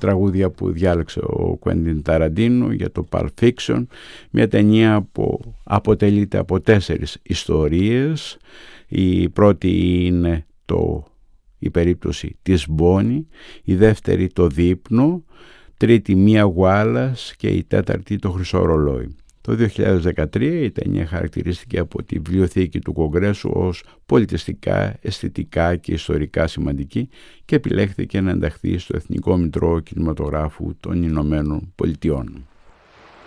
τραγούδια που διάλεξε ο Κουέντιν Ταραντίνο για το Pulp Fiction, μια ταινία που αποτελείται από 4 ιστορίες. Η πρώτη είναι η περίπτωση της Μπόνι, η δεύτερη το δείπνο, τρίτη Μία Γουάλας και η τέταρτη το Χρυσό Ρολόι. Το 2013 η ταινία χαρακτηρίστηκε από τη Βιβλιοθήκη του Κογκρέσου ως πολιτιστικά, αισθητικά και ιστορικά σημαντική και επιλέχθηκε να ενταχθεί στο Εθνικό Μητρό Κινηματογράφου των Ηνωμένων Πολιτειών.